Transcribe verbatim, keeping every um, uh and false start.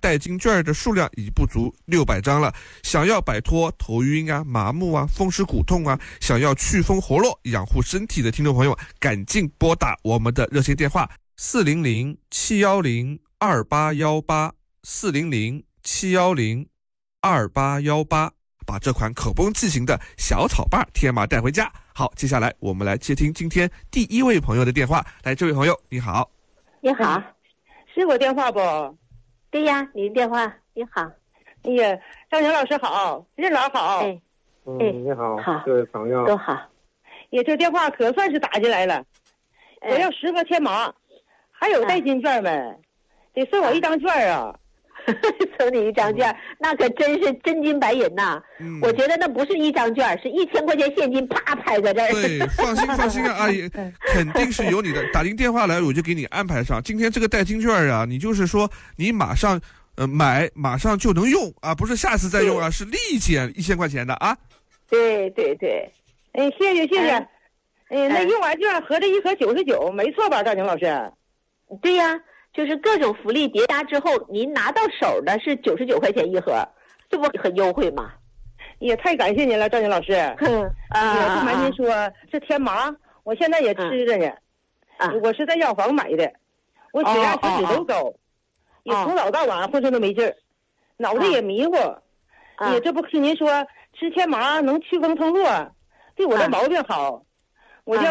代金券的数量已不足六百张了。想要摆脱头晕啊、麻木啊、风湿骨痛啊，想要祛风活络、养护身体的听众朋友，赶紧拨打我们的热线电话四零零七幺零二八幺八四零零七幺零二八幺八，把这款口崩剂型的小草瓣天麻带回家。好，接下来我们来接听今天第一位朋友的电话。来，这位朋友，你好。 你好， 是我电话不？ 对呀，您电话。你好。 哎呀，张宁老师好，任老好。 哎， 嗯， 哎你好， 好， 各位朋友都好。 也这电话可算是打进来了。 哎、 我要十个天麻，还有代金券没？哎、得送我一张券啊！ 送你一张券，嗯、那可真是真金白银呐！嗯、我觉得那不是一张券，是一千块钱现金，啪拍在这儿。 对，放心放心啊，阿姨，肯定是有你的。打进电话来，我就给你安排上。今天这个代金券啊，你就是说你马上呃买，马上就能用啊，不是下次再用啊，是立减一千块钱的啊。 对对对， 哎，谢谢谢谢。哎， 哎那用完券合着一盒九十九，没错吧，赵宁老师？ 对呀。就是各种福利叠加之后，您拿到手的是九十九块钱一盒，这不很优惠吗？ 也太感谢您了，赵宁老师。 嗯啊， 也不瞒您说，这天麻我现在也吃着呢。 啊， 我是在药房买的，我血压、血脂都高，也从早到晚浑身都没劲儿，脑袋也迷糊。也这不听您说吃天麻能祛风通络，对我的毛病好，我就。